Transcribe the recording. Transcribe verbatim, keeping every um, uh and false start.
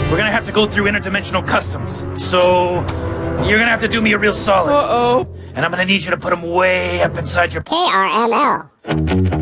we're gonna have to go through interdimensional customs. So, you're gonna have to do me a real solid. Uh-oh. And I'm gonna need you to put them way up inside your... K R M L.